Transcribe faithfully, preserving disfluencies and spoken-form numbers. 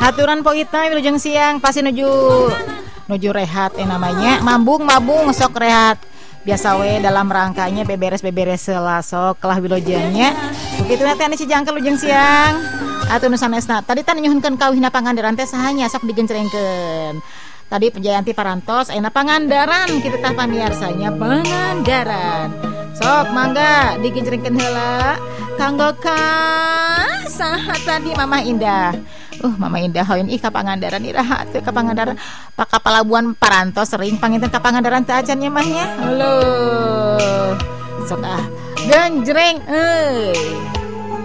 haturan poita wilujeng siang pasti nuju nuju rehat eh namanya mabung mabung sok rehat biasa we dalam rangkanya beberes beberes selasok kelah wilujengnya begitu nanti anu cijangkel lujeng siang atuh nu sanesna tadi tan nyuhunkeun kawihna Pangandaran teh sahanya sok digencrengkeun tadi Jayanti Parantos ayeuna Pangandaran kitu tah pamiarsanya Pangandaran sok mangga digencrengkeun heula kanggo ka saha tadi Mama Indah. Uh, Mama Indah hoyun ih ka Pangandaran iraha teh ka Pangandaran. Pak ka pelabuhan Parantos sering panginten ka Pangandaran teh acan nya mah nya. Halo. Sok ah genjreng euy.